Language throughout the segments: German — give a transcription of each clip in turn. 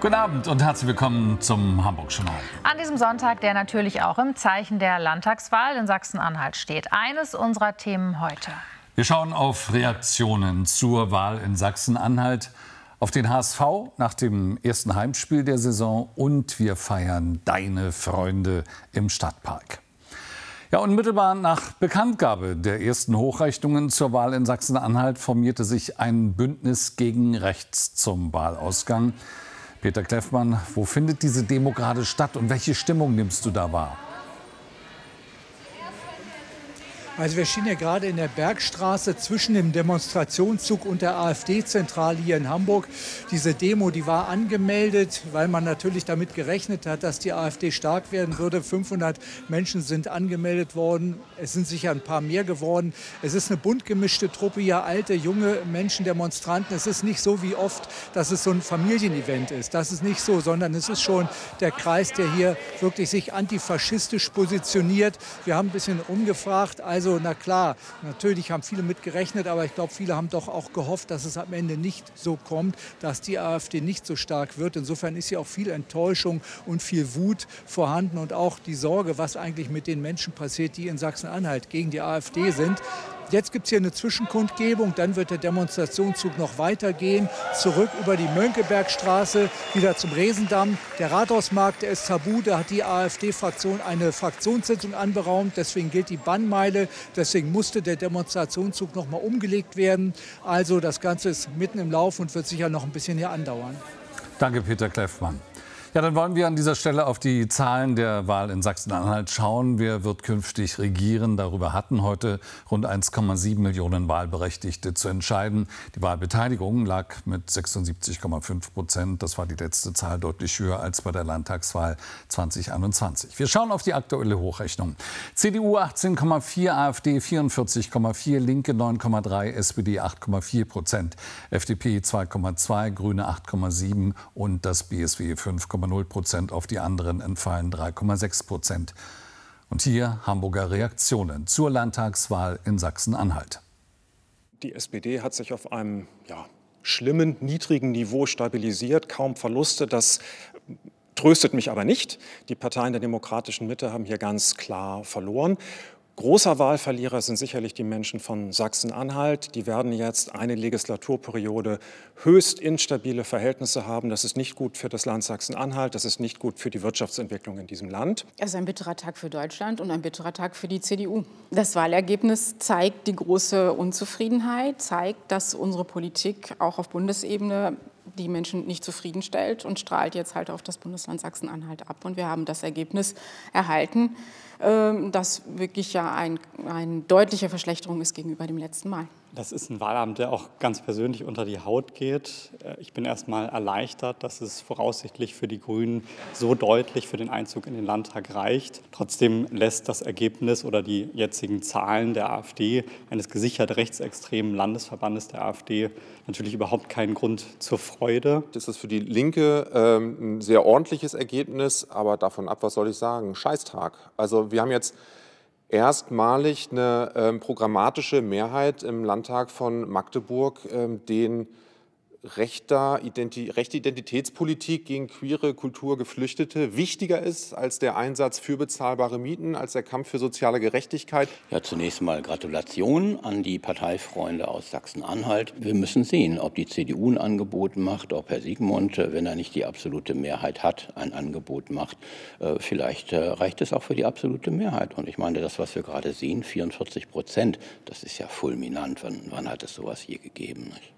Guten Abend und herzlich willkommen zum Hamburg-Journal. An diesem Sonntag, der natürlich auch im Zeichen der Landtagswahl in Sachsen-Anhalt steht. Eines unserer Themen heute. Wir schauen auf Reaktionen zur Wahl in Sachsen-Anhalt, auf den HSV nach dem ersten Heimspiel der Saison und wir feiern deine Freunde im Stadtpark. Ja, unmittelbar nach Bekanntgabe der ersten Hochrechnungen zur Wahl in Sachsen-Anhalt formierte sich ein Bündnis gegen rechts zum Wahlausgang. Peter Kleffmann, wo findet diese Demo gerade statt und welche Stimmung nimmst du da wahr? Also wir stehen ja gerade in der Bergstraße zwischen dem Demonstrationszug und der AfD-Zentrale hier in Hamburg. Diese Demo, die war angemeldet, weil man natürlich damit gerechnet hat, dass die AfD stark werden würde. 500 Menschen sind angemeldet worden. Es sind sicher ein paar mehr geworden. Es ist eine bunt gemischte Truppe, ja alte, junge Menschen, Demonstranten. Es ist nicht so wie oft, dass es so ein Familienevent ist. Das ist nicht so, sondern es ist schon der Kreis, der hier wirklich sich antifaschistisch positioniert. Wir haben ein bisschen umgefragt. Also na klar, natürlich haben viele mit gerechnet, aber ich glaube, viele haben doch auch gehofft, dass es am Ende nicht so kommt, dass die AfD nicht so stark wird. Insofern ist hier auch viel Enttäuschung und viel Wut vorhanden und auch die Sorge, was eigentlich mit den Menschen passiert, die in Sachsen-Anhalt gegen die AfD sind. Jetzt gibt es hier eine Zwischenkundgebung, dann wird der Demonstrationszug noch weitergehen, zurück über die Mönckebergstraße, wieder zum Resendamm. Der Rathausmarkt, der ist tabu, da hat die AfD-Fraktion eine Fraktionssitzung anberaumt, deswegen gilt die Bannmeile, deswegen musste der Demonstrationszug noch mal umgelegt werden. Also das Ganze ist mitten im Lauf und wird sicher noch ein bisschen hier andauern. Danke, Peter Kleffmann. Ja, dann wollen wir an dieser Stelle auf die Zahlen der Wahl in Sachsen-Anhalt schauen. Wer wird künftig regieren? Darüber hatten heute rund 1,7 Millionen Wahlberechtigte zu entscheiden. Die Wahlbeteiligung lag mit 76,5%. Das war die letzte Zahl deutlich höher als bei der Landtagswahl 2021. Wir schauen auf die aktuelle Hochrechnung. CDU 18,4, AfD 44,4, Linke 9,3, SPD 8,4%, FDP 2,2, Grüne 8,7 und das BSW 5,0%. Auf die anderen entfallen 3,6%. Und hier Hamburger Reaktionen zur Landtagswahl in Sachsen-Anhalt. Die SPD hat sich auf einem schlimmen, niedrigen Niveau stabilisiert, kaum Verluste. Das tröstet mich aber nicht. Die Parteien der demokratischen Mitte haben hier ganz klar verloren. Großer Wahlverlierer sind sicherlich die Menschen von Sachsen-Anhalt. Die werden jetzt eine Legislaturperiode höchst instabile Verhältnisse haben. Das ist nicht gut für das Land Sachsen-Anhalt. Das ist nicht gut für die Wirtschaftsentwicklung in diesem Land. Es ist ein bitterer Tag für Deutschland und ein bitterer Tag für die CDU. Das Wahlergebnis zeigt die große Unzufriedenheit, zeigt, dass unsere Politik auch auf Bundesebene die Menschen nicht zufriedenstellt und strahlt jetzt halt auf das Bundesland Sachsen-Anhalt ab. Und wir haben das Ergebnis erhalten, das wirklich ja eine deutliche Verschlechterung ist gegenüber dem letzten Mal. Das ist ein Wahlabend, der auch ganz persönlich unter die Haut geht. Ich bin erst mal erleichtert, dass es voraussichtlich für die Grünen so deutlich für den Einzug in den Landtag reicht. Trotzdem lässt das Ergebnis oder die jetzigen Zahlen der AfD, eines gesichert rechtsextremen Landesverbandes der AfD, natürlich überhaupt keinen Grund zur Freude. Das ist für die Linke ein sehr ordentliches Ergebnis, aber davon ab, was soll ich sagen, Scheißtag. Also wir haben jetzt erstmalig eine programmatische Mehrheit im Landtag von Magdeburg, den rechte Identitätspolitik gegen queere Kulturgeflüchtete wichtiger ist als der Einsatz für bezahlbare Mieten, als der Kampf für soziale Gerechtigkeit. Ja, zunächst mal Gratulation an die Parteifreunde aus Sachsen-Anhalt. Wir müssen sehen, ob die CDU ein Angebot macht, ob Herr Siegmund, wenn er nicht die absolute Mehrheit hat, ein Angebot macht. Vielleicht reicht es auch für die absolute Mehrheit. Und ich meine, das, was wir gerade sehen, 44%, das ist ja fulminant. Wann hat es sowas je gegeben? Nicht?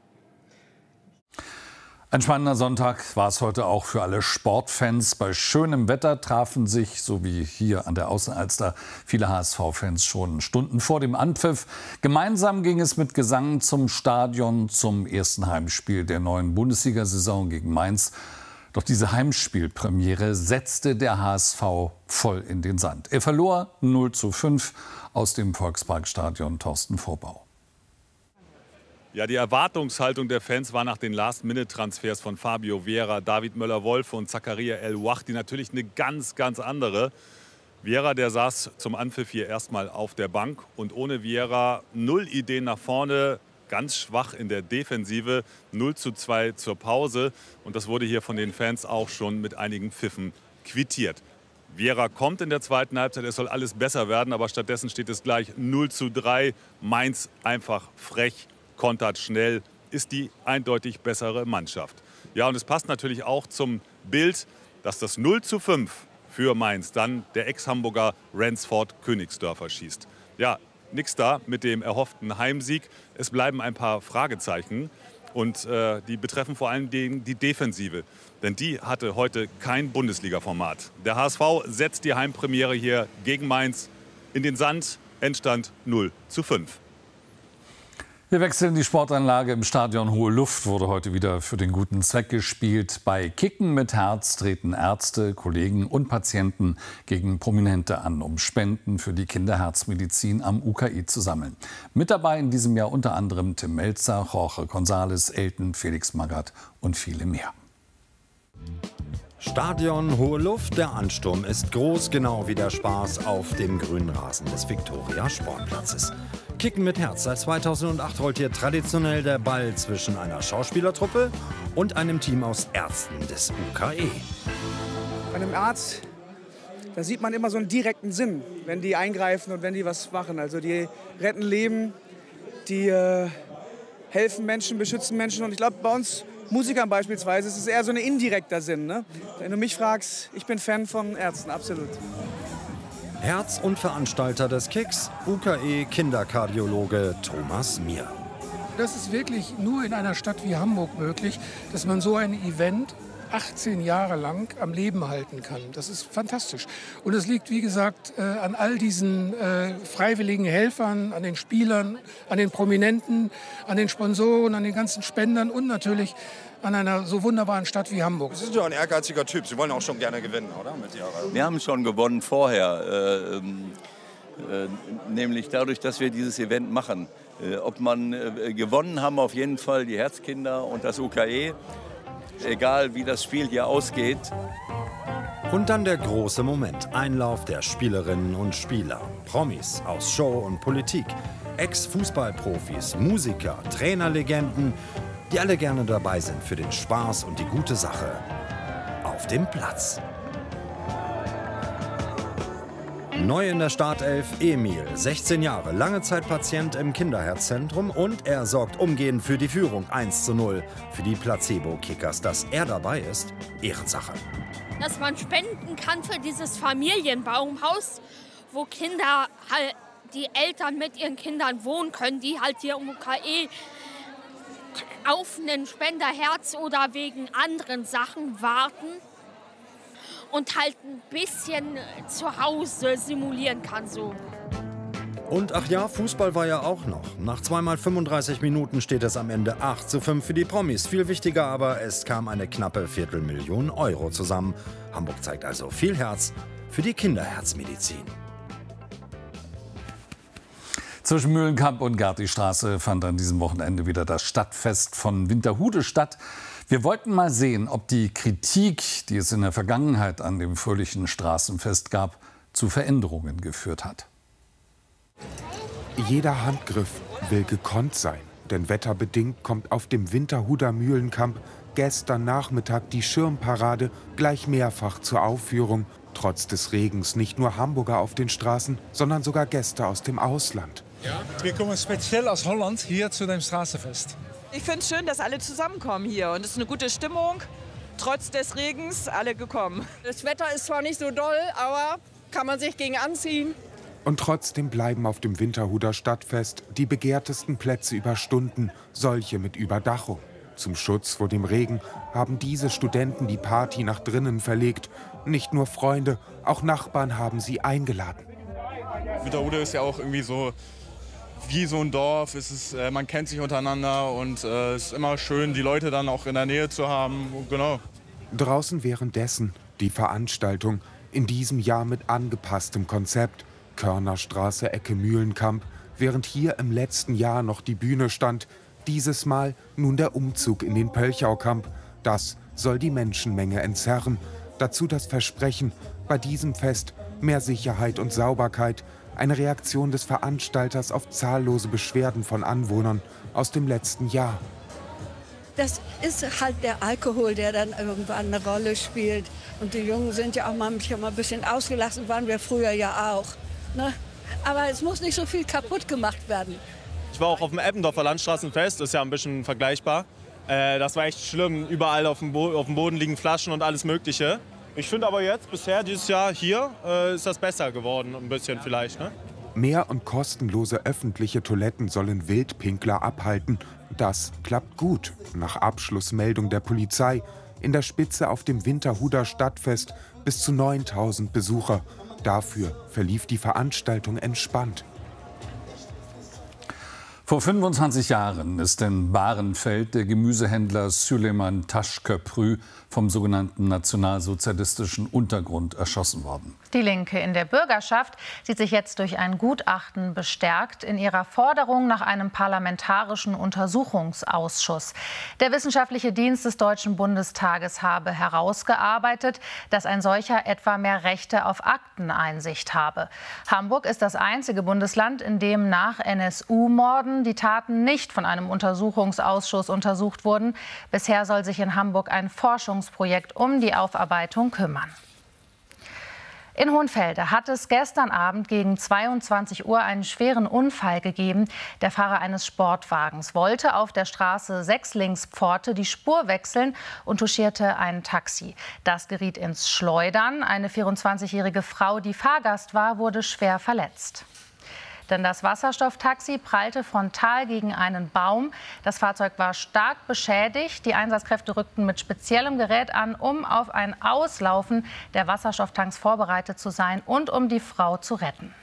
Ein spannender Sonntag war es heute auch für alle Sportfans. Bei schönem Wetter trafen sich, so wie hier an der Außenalster, viele HSV-Fans schon Stunden vor dem Anpfiff. Gemeinsam ging es mit Gesang zum Stadion zum ersten Heimspiel der neuen Bundesliga-Saison gegen Mainz. Doch diese Heimspielpremiere setzte der HSV voll in den Sand. Er verlor 0:5 aus dem Volksparkstadion Thorsten-Vorbau. Ja, die Erwartungshaltung der Fans war nach den Last-Minute-Transfers von Fabio Vieira, David Müller-Wolfe und Zakaria El-Ouachdi natürlich eine ganz, ganz andere. Vieira, der saß zum Anpfiff hier erstmal auf der Bank und ohne Vieira null Ideen nach vorne. ganz schwach in der Defensive. 0:2 zur Pause. Und das wurde hier von den Fans auch schon mit einigen Pfiffen quittiert. Viera kommt in der zweiten Halbzeit, es soll alles besser werden, aber stattdessen steht es gleich 0:3. Mainz einfach frech, kontert schnell, ist die eindeutig bessere Mannschaft. Ja, und es passt natürlich auch zum Bild, dass das 0:5 für Mainz dann der Ex-Hamburger Ransford Königsdörfer schießt. Ja, nix da mit dem erhofften Heimsieg. Es bleiben ein paar Fragezeichen. Und die betreffen vor allem die Defensive. Denn die hatte heute kein Bundesliga-Format. Der HSV setzt die Heimpremiere hier gegen Mainz in den Sand. Endstand 0:5. Wir wechseln die Sportanlage. Im Stadion Hohe Luft wurde heute wieder für den guten Zweck gespielt. Bei Kicken mit Herz treten Ärzte, Kollegen und Patienten gegen Prominente an, um Spenden für die Kinderherzmedizin am UKE zu sammeln. Mit dabei in diesem Jahr unter anderem Tim Melzer, Jorge González, Elton, Felix Magath und viele mehr. Stadion Hohe Luft, der Ansturm ist groß, genau wie der Spaß auf dem grünen Rasen des Viktoria Sportplatzes. Kicken mit Herz. Seit 2008 rollt hier traditionell der Ball zwischen einer Schauspielertruppe und einem Team aus Ärzten des UKE. Bei einem Arzt, da sieht man immer so einen direkten Sinn, wenn die eingreifen und wenn die was machen. Also die retten Leben, die helfen Menschen, beschützen Menschen. Und ich glaube, bei uns Musikern beispielsweise ist es eher so ein indirekter Sinn. Ne? Wenn du mich fragst, ich bin Fan von Ärzten, absolut. Herz und Veranstalter des Kicks, UKE-Kinderkardiologe Thomas Mier. Das ist wirklich nur in einer Stadt wie Hamburg möglich, dass man so ein Event 18 Jahre lang am Leben halten kann. Das ist fantastisch. Und es liegt, wie gesagt, an all diesen freiwilligen Helfern, an den Spielern, an den Prominenten, an den Sponsoren, an den ganzen Spendern und natürlich an einer so wunderbaren Stadt wie Hamburg. Sie sind ja ein ehrgeiziger Typ. Sie wollen auch schon gerne gewinnen, oder? Wir haben schon gewonnen vorher, nämlich dadurch, dass wir dieses Event machen. Ob man gewonnen haben, auf jeden Fall die Herzkinder und das UKE. Egal wie das Spiel hier ausgeht. Und dann der große Moment. Einlauf der Spielerinnen und Spieler. Promis aus Show und Politik. Ex-Fußballprofis, Musiker, Trainerlegenden, die alle gerne dabei sind für den Spaß und die gute Sache. Auf dem Platz. Neu in der Startelf Emil, 16 Jahre, lange Zeit Patient im Kinderherzzentrum und er sorgt umgehend für die Führung 1:0 für die Placebo-Kickers. Dass er dabei ist, Ehrensache. Dass man spenden kann für dieses Familienbaumhaus, wo Kinder halt, die Eltern mit ihren Kindern wohnen können, die halt hier im UKE auf einen Spenderherz oder wegen anderen Sachen warten. Und halt ein bisschen zu Hause simulieren kann so. Und ach ja, Fußball war ja auch noch. Nach 2 × 35 Minuten steht es am Ende 8:5 für die Promis. Viel wichtiger aber, es kam eine knappe 250.000 € zusammen. Hamburg zeigt also viel Herz für die Kinderherzmedizin. Zwischen Mühlenkamp und Gartistraße fand an diesem Wochenende wieder das Stadtfest von Winterhude statt. Wir wollten mal sehen, ob die Kritik, die es in der Vergangenheit an dem fröhlichen Straßenfest gab, zu Veränderungen geführt hat. Jeder Handgriff will gekonnt sein, denn wetterbedingt kommt auf dem Winterhuder Mühlenkamp gestern Nachmittag die Schirmparade gleich mehrfach zur Aufführung. Trotz des Regens nicht nur Hamburger auf den Straßen, sondern sogar Gäste aus dem Ausland. Ja, wir kommen speziell aus Holland hier zu dem Straßenfest. Ich finde es schön, dass alle zusammenkommen hier und es ist eine gute Stimmung. Trotz des Regens alle gekommen. Das Wetter ist zwar nicht so doll, aber kann man sich gegen anziehen. Und trotzdem bleiben auf dem Winterhuder Stadtfest die begehrtesten Plätze über Stunden, solche mit Überdachung. Zum Schutz vor dem Regen haben diese Studenten die Party nach drinnen verlegt. Nicht nur Freunde, auch Nachbarn haben sie eingeladen. Winterhude ist ja auch irgendwie so wie so ein Dorf. Man kennt sich untereinander und es ist immer schön, die Leute dann auch in der Nähe zu haben. Genau. Draußen währenddessen die Veranstaltung, in diesem Jahr mit angepasstem Konzept. Körnerstraße, Ecke Mühlenkamp, während hier im letzten Jahr noch die Bühne stand. Dieses Mal nun der Umzug in den Pölchaukamp. Das soll die Menschenmenge entzerren. Dazu das Versprechen, bei diesem Fest mehr Sicherheit und Sauberkeit. Eine Reaktion des Veranstalters auf zahllose Beschwerden von Anwohnern aus dem letzten Jahr. Das ist halt der Alkohol, der dann irgendwann eine Rolle spielt. Und die Jungen sind ja auch manchmal ein bisschen ausgelassen, waren wir früher ja auch. Ne? Aber es muss nicht so viel kaputt gemacht werden. Ich war auch auf dem Eppendorfer Landstraßenfest, ist ja ein bisschen vergleichbar. Das war echt schlimm. Überall auf dem Boden liegen Flaschen und alles Mögliche. Ich finde aber jetzt, bisher dieses Jahr hier, ist das besser geworden, ein bisschen vielleicht. Ne? Mehr und kostenlose öffentliche Toiletten sollen Wildpinkler abhalten. Das klappt gut, nach Abschlussmeldung der Polizei. In der Spitze auf dem Winterhuder Stadtfest bis zu 9.000 Besucher. Dafür verlief die Veranstaltung entspannt. Vor 25 Jahren ist in Bahrenfeld der Gemüsehändler Süleyman Taşköprü vom sogenannten nationalsozialistischen Untergrund erschossen worden. Die Linke in der Bürgerschaft sieht sich jetzt durch ein Gutachten bestärkt in ihrer Forderung nach einem parlamentarischen Untersuchungsausschuss. Der wissenschaftliche Dienst des Deutschen Bundestages habe herausgearbeitet, dass ein solcher etwa mehr Rechte auf Akteneinsicht habe. Hamburg ist das einzige Bundesland, in dem nach NSU-Morden die Taten nicht von einem Untersuchungsausschuss untersucht wurden. Bisher soll sich in Hamburg ein Forschungsprojekt um die Aufarbeitung kümmern. In Hohenfelde hat es gestern Abend gegen 22 Uhr einen schweren Unfall gegeben. Der Fahrer eines Sportwagens wollte auf der Straße 6 Linkspforte die Spur wechseln und touchierte ein Taxi. Das geriet ins Schleudern. Eine 24-jährige Frau, die Fahrgast war, wurde schwer verletzt. Denn das Wasserstofftaxi prallte frontal gegen einen Baum. Das Fahrzeug war stark beschädigt. Die Einsatzkräfte rückten mit speziellem Gerät an, um auf ein Auslaufen der Wasserstofftanks vorbereitet zu sein und um die Frau zu retten.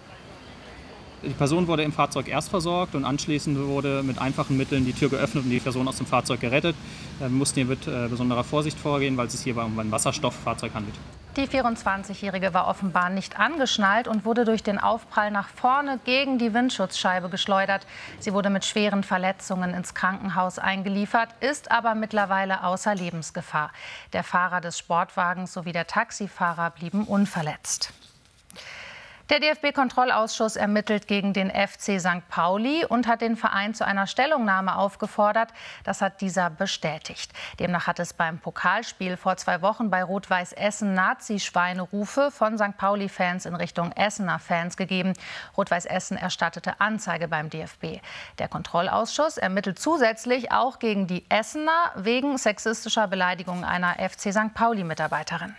Die Person wurde im Fahrzeug erst versorgt und anschließend wurde mit einfachen Mitteln die Tür geöffnet und die Person aus dem Fahrzeug gerettet. Wir mussten hier mit besonderer Vorsicht vorgehen, weil es sich hierbei um ein Wasserstofffahrzeug handelt. Die 24-Jährige war offenbar nicht angeschnallt und wurde durch den Aufprall nach vorne gegen die Windschutzscheibe geschleudert. Sie wurde mit schweren Verletzungen ins Krankenhaus eingeliefert, ist aber mittlerweile außer Lebensgefahr. Der Fahrer des Sportwagens sowie der Taxifahrer blieben unverletzt. Der DFB-Kontrollausschuss ermittelt gegen den FC St. Pauli und hat den Verein zu einer Stellungnahme aufgefordert. Das hat dieser bestätigt. Demnach hat es beim Pokalspiel vor 2 Wochen bei Rot-Weiß Essen Nazi-Schweinerufe von St. Pauli-Fans in Richtung Essener Fans gegeben. Rot-Weiß Essen erstattete Anzeige beim DFB. Der Kontrollausschuss ermittelt zusätzlich auch gegen die Essener wegen sexistischer Beleidigung einer FC St. Pauli-Mitarbeiterin.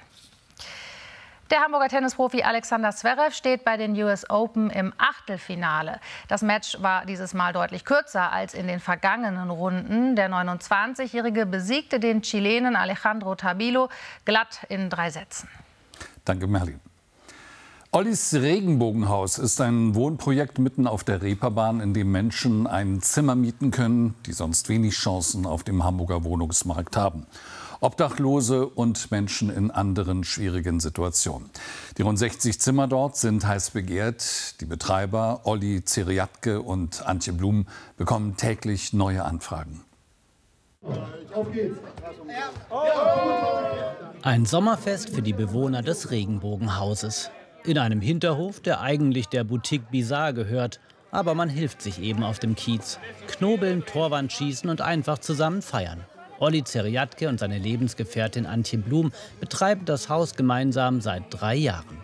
Der Hamburger Tennisprofi Alexander Zverev steht bei den US Open im Achtelfinale. Das Match war dieses Mal deutlich kürzer als in den vergangenen Runden. Der 29-Jährige besiegte den Chilenen Alejandro Tabilo glatt in 3 Sätzen. Danke, Merlin. Ollis Regenbogenhaus ist ein Wohnprojekt mitten auf der Reeperbahn, in dem Menschen ein Zimmer mieten können, die sonst wenig Chancen auf dem Hamburger Wohnungsmarkt haben. Obdachlose und Menschen in anderen schwierigen Situationen. Die rund 60 Zimmer dort sind heiß begehrt. Die Betreiber Olli Zeriatke und Antje Blum bekommen täglich neue Anfragen. Ein Sommerfest für die Bewohner des Regenbogenhauses. In einem Hinterhof, der eigentlich der Boutique Bizarre gehört. Aber man hilft sich eben auf dem Kiez. Knobeln, Torwand schießen und einfach zusammen feiern. Olli Zeriatke und seine Lebensgefährtin Antje Blum betreiben das Haus gemeinsam seit 3 Jahren.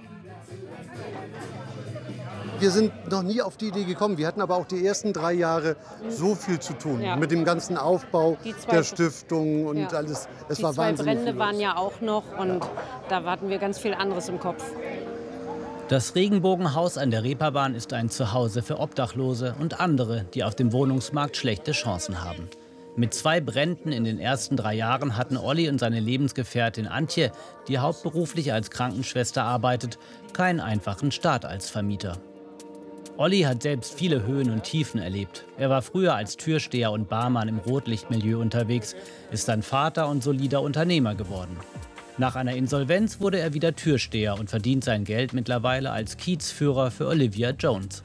Wir sind noch nie auf die Idee gekommen. Wir hatten aber auch die ersten 3 Jahre so viel zu tun. Ja. Mit dem ganzen Aufbau der Stiftung und alles. Es war wahnsinnig. Die 2 Brände waren ja auch noch und da hatten wir ganz viel anderes im Kopf. Das Regenbogenhaus an der Reeperbahn ist ein Zuhause für Obdachlose und andere, die auf dem Wohnungsmarkt schlechte Chancen haben. Mit 2 Bränden in den ersten 3 Jahren hatten Olli und seine Lebensgefährtin Antje, die hauptberuflich als Krankenschwester arbeitet, keinen einfachen Start als Vermieter. Olli hat selbst viele Höhen und Tiefen erlebt. Er war früher als Türsteher und Barmann im Rotlichtmilieu unterwegs, ist dann Vater und solider Unternehmer geworden. Nach einer Insolvenz wurde er wieder Türsteher und verdient sein Geld mittlerweile als Kiezführer für Olivia Jones.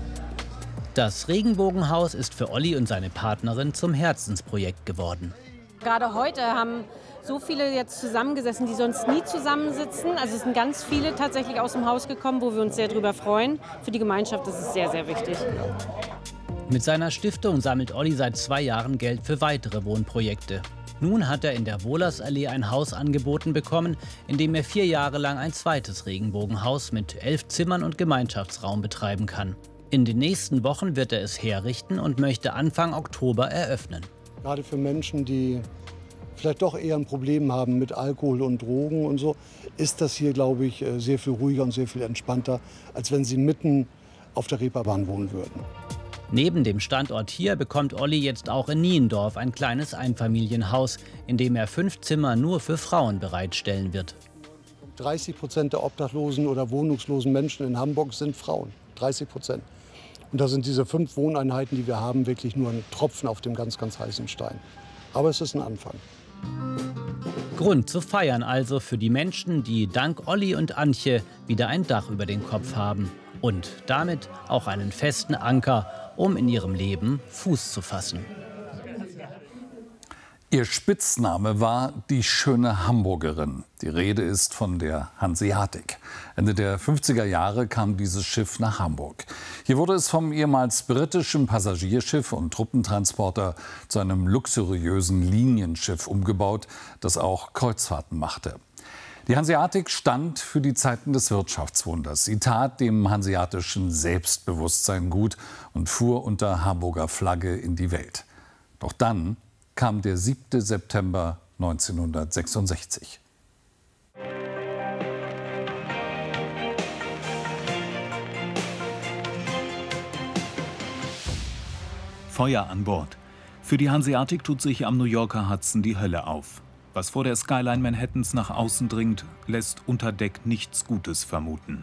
Das Regenbogenhaus ist für Olli und seine Partnerin zum Herzensprojekt geworden. Gerade heute haben so viele jetzt zusammengesessen, die sonst nie zusammensitzen. Also es sind ganz viele tatsächlich aus dem Haus gekommen, wo wir uns sehr drüber freuen. Für die Gemeinschaft ist es sehr, sehr wichtig. Mit seiner Stiftung sammelt Olli seit 2 Jahren Geld für weitere Wohnprojekte. Nun hat er in der Wohlersallee ein Haus angeboten bekommen, in dem er 4 Jahre lang ein zweites Regenbogenhaus mit 11 Zimmern und Gemeinschaftsraum betreiben kann. In den nächsten Wochen wird er es herrichten und möchte Anfang Oktober eröffnen. Gerade für Menschen, die vielleicht doch eher ein Problem haben mit Alkohol und Drogen und so, ist das hier, glaube ich, sehr viel ruhiger und sehr viel entspannter, als wenn sie mitten auf der Reeperbahn wohnen würden. Neben dem Standort hier bekommt Olli jetzt auch in Niendorf ein kleines Einfamilienhaus, in dem er 5 Zimmer nur für Frauen bereitstellen wird. 30% der obdachlosen oder wohnungslosen Menschen in Hamburg sind Frauen. 30%. Und da sind diese 5 Wohneinheiten, die wir haben, wirklich nur ein Tropfen auf dem ganz, ganz heißen Stein. Aber es ist ein Anfang. Grund zu feiern also für die Menschen, die dank Olli und Antje wieder ein Dach über den Kopf haben. Und damit auch einen festen Anker, um in ihrem Leben Fuß zu fassen. Ihr Spitzname war die schöne Hamburgerin. Die Rede ist von der Hanseatic. Ende der 50er Jahre kam dieses Schiff nach Hamburg. Hier wurde es vom ehemals britischen Passagierschiff und Truppentransporter zu einem luxuriösen Linienschiff umgebaut, das auch Kreuzfahrten machte. Die Hanseatic stand für die Zeiten des Wirtschaftswunders. Sie tat dem hanseatischen Selbstbewusstsein gut und fuhr unter Hamburger Flagge in die Welt. Doch dann kam der 7. September 1966. Feuer an Bord. Für die Hanseatic tut sich am New Yorker Hudson die Hölle auf. Was vor der Skyline Manhattans nach außen dringt, lässt unter Deck nichts Gutes vermuten.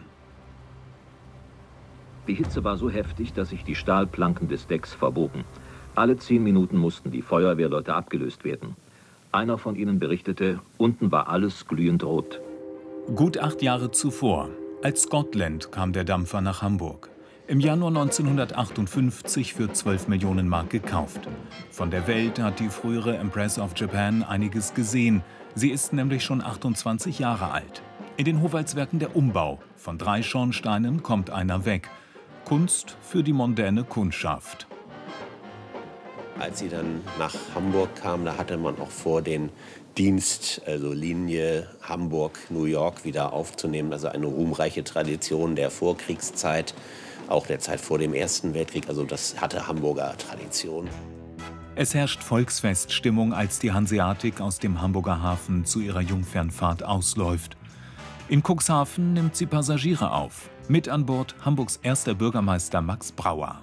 Die Hitze war so heftig, dass sich die Stahlplanken des Decks verbogen. Alle 10 Minuten mussten die Feuerwehrleute abgelöst werden. Einer von ihnen berichtete, unten war alles glühend rot. Gut 8 Jahre zuvor, als Scotland, kam der Dampfer nach Hamburg. Im Januar 1958 für 12 Millionen Mark gekauft. Von der Welt hat die frühere Empress of Japan einiges gesehen. Sie ist nämlich schon 28 Jahre alt. In den Howaldswerken der Umbau. Von 3 Schornsteinen kommt einer weg. Kunst für die mondäne Kundschaft. Als sie dann nach Hamburg kam, da hatte man auch vor, den Dienst, also Linie Hamburg-New York, wieder aufzunehmen. Also eine ruhmreiche Tradition der Vorkriegszeit, auch der Zeit vor dem Ersten Weltkrieg. Also das hatte Hamburger Tradition. Es herrscht Volksfeststimmung, als die Hanseatic aus dem Hamburger Hafen zu ihrer Jungfernfahrt ausläuft. In Cuxhaven nimmt sie Passagiere auf. Mit an Bord Hamburgs erster Bürgermeister Max Brauer.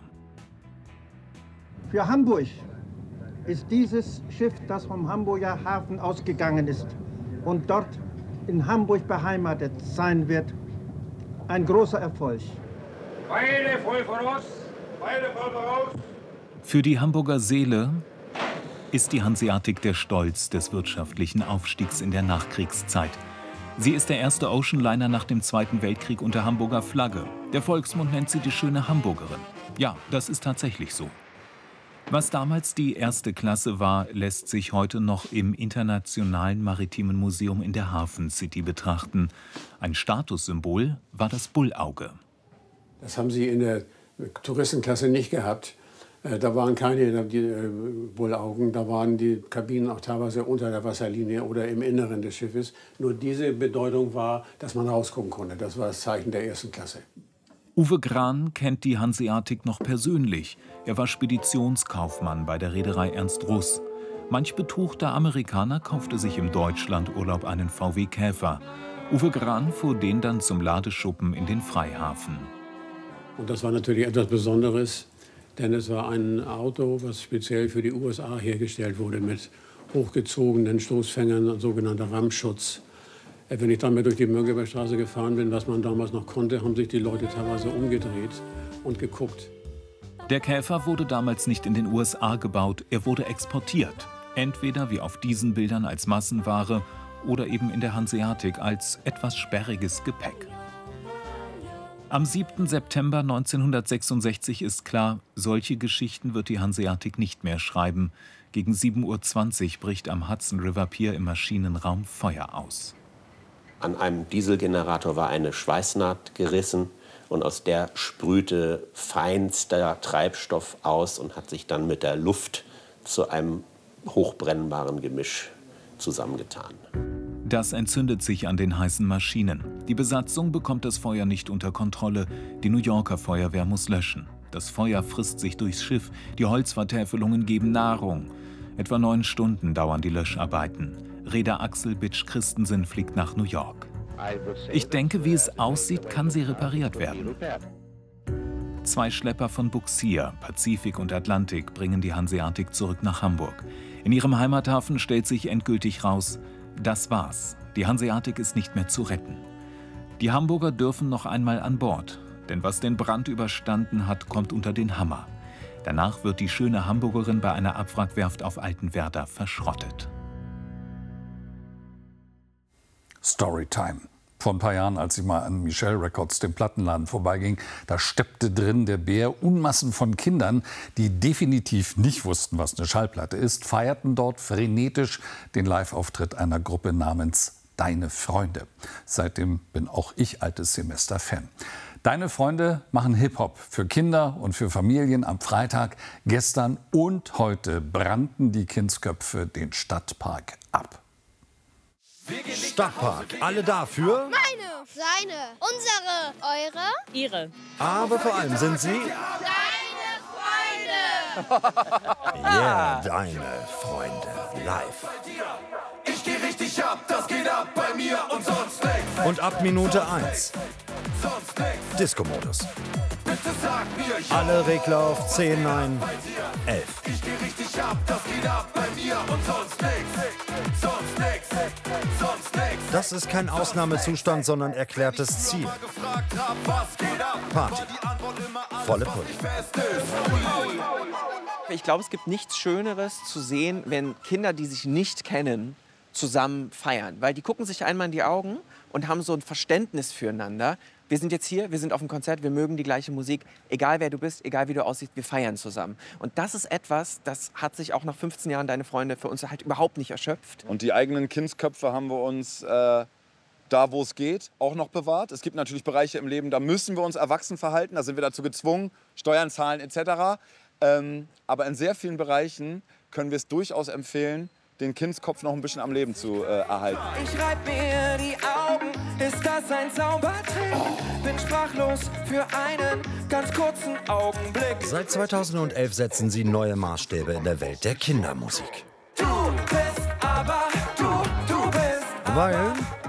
Für Hamburg ist dieses Schiff, das vom Hamburger Hafen ausgegangen ist und dort in Hamburg beheimatet sein wird, ein großer Erfolg. Beide voll voraus, beide voll voraus. Für die Hamburger Seele ist die Hanseatic der Stolz des wirtschaftlichen Aufstiegs in der Nachkriegszeit. Sie ist der erste Oceanliner nach dem Zweiten Weltkrieg unter Hamburger Flagge. Der Volksmund nennt sie die schöne Hamburgerin. Ja, das ist tatsächlich so. Was damals die erste Klasse war, lässt sich heute noch im Internationalen Maritimen Museum in der Hafen City betrachten. Ein Statussymbol war das Bullauge. Das haben sie in der Touristenklasse nicht gehabt. Da waren keine Bullaugen, da waren die Kabinen auch teilweise unter der Wasserlinie oder im Inneren des Schiffes. Nur diese Bedeutung war, dass man rausgucken konnte. Das war das Zeichen der ersten Klasse. Uwe Grahn kennt die Hanseatic noch persönlich. Er war Speditionskaufmann bei der Reederei Ernst Russ. Manch betuchter Amerikaner kaufte sich im Deutschlandurlaub einen VW Käfer. Uwe Grahn fuhr den dann zum Ladeschuppen in den Freihafen. Und das war natürlich etwas Besonderes, denn es war ein Auto, was speziell für die USA hergestellt wurde, mit hochgezogenen Stoßfängern und sogenannter Rammschutz. Wenn ich damit durch die Mönckebergstraße gefahren bin, was man damals noch konnte, haben sich die Leute teilweise umgedreht und geguckt. Der Käfer wurde damals nicht in den USA gebaut, er wurde exportiert. Entweder wie auf diesen Bildern als Massenware oder eben in der Hanseatic als etwas sperriges Gepäck. Am 7. September 1966 ist klar, solche Geschichten wird die Hanseatic nicht mehr schreiben. Gegen 7:20 Uhr bricht am Hudson River Pier im Maschinenraum Feuer aus. An einem Dieselgenerator war eine Schweißnaht gerissen und aus der sprühte feinster Treibstoff aus und hat sich dann mit der Luft zu einem hochbrennbaren Gemisch zusammengetan. Das entzündet sich an den heißen Maschinen. Die Besatzung bekommt das Feuer nicht unter Kontrolle. Die New Yorker Feuerwehr muss löschen. Das Feuer frisst sich durchs Schiff. Die Holzvertäfelungen geben Nahrung. Etwa 9 Stunden dauern die Löscharbeiten. Reeder Axel Bitsch-Christensen fliegt nach New York. Ich denke, wie es aussieht, kann sie repariert werden. 2 Schlepper von Bugsier, Pazifik und Atlantik, bringen die Hanseatic zurück nach Hamburg. In ihrem Heimathafen stellt sich endgültig raus, das war's. Die Hanseatic ist nicht mehr zu retten. Die Hamburger dürfen noch einmal an Bord. Denn was den Brand überstanden hat, kommt unter den Hammer. Danach wird die schöne Hamburgerin bei einer Abwrackwerft auf Altenwerder verschrottet. Storytime. Vor ein paar Jahren, als ich mal an Michelle Records, dem Plattenladen, vorbeiging, da steppte drin der Bär. Unmassen von Kindern, die definitiv nicht wussten, was eine Schallplatte ist, feierten dort frenetisch den Live-Auftritt einer Gruppe namens Deine Freunde. Seitdem bin auch ich altes Semester-Fan. Deine Freunde machen Hip-Hop für Kinder und für Familien. Am Freitag, gestern und heute brannten die Kindsköpfe den Stadtpark ab. Stadtpark, alle dafür? Meine, seine, unsere, eure, ihre. Aber vor allem sind sie... Deine Freunde! Yeah, deine Freunde, live. Ich geh richtig ab, das geht ab bei mir und sonst nichts. Und ab Minute 1. Disco-Modus. Bitte sag mir, alle Regler auf 10, 9, 11. Ich geh richtig ab, das geht ab bei mir und sonst nichts. Sonst nichts, sonst nichts. Das ist kein Ausnahmezustand, sondern erklärtes Ziel. Party. Volle Pulle. Ich glaube, es gibt nichts Schöneres zu sehen, wenn Kinder, die sich nicht kennen, zusammen feiern. Weil die gucken sich einmal in die Augen und haben so ein Verständnis füreinander. Wir sind jetzt hier, wir sind auf dem Konzert, wir mögen die gleiche Musik. Egal wer du bist, egal wie du aussiehst, wir feiern zusammen. Und das ist etwas, das hat sich auch nach 15 Jahren Deine Freunde für uns halt überhaupt nicht erschöpft. Und die eigenen Kindsköpfe haben wir uns da, wo es geht, auch noch bewahrt. Es gibt natürlich Bereiche im Leben, da müssen wir uns erwachsen verhalten, da sind wir dazu gezwungen, Steuern zahlen etc. Aber in sehr vielen Bereichen können wir es durchaus empfehlen, den Kindskopf noch ein bisschen am Leben zu erhalten. Ich reib mir die Augen, ist das ein Zaubertrick? Bin sprachlos für einen ganz kurzen Augenblick. Seit 2011 setzen sie neue Maßstäbe in der Welt der Kindermusik. Du bist, aber du bist. Weil